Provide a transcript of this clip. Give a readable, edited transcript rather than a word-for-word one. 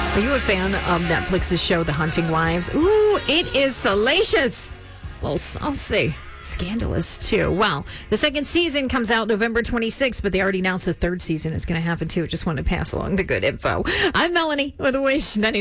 Are you a fan of Netflix's show, The Hunting Wives? Ooh, it is salacious. A little saucy. Scandalous, too. Well, the second season comes out November 26th, but they already announced the third season is going to happen, too. Just wanted to pass along the good info. I'm Melanie with a Wish 99.